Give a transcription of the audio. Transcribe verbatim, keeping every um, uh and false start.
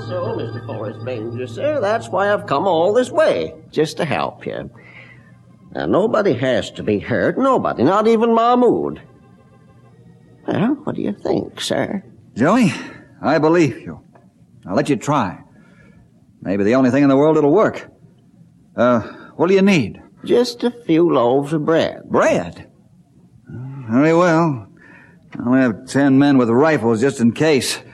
so, Mister Forrest Manger, sir. That's why I've come all this way, just to help you. Now, nobody has to be hurt. Nobody, not even Mahmoud. Well, what do you think, sir? Joey, I believe you. I'll let you try. Maybe the only thing in the world that'll work. Uh, what do you need? Just a few loaves of bread. Bread? Very well. I'll have ten men with rifles just in case.